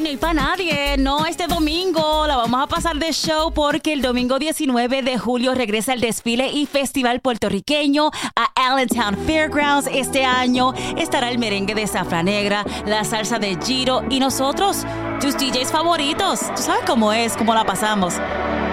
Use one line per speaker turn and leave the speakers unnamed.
no hay para nadie. No, este domingo la vamos a pasar de show porque el domingo 19 de julio regresa el desfile y festival puertorriqueño a Allentown Fairgrounds. Este año estará el merengue de Zafra Negra, la salsa de Giro y nosotros, tus DJs favoritos. Tú sabes cómo es, cómo la pasamos.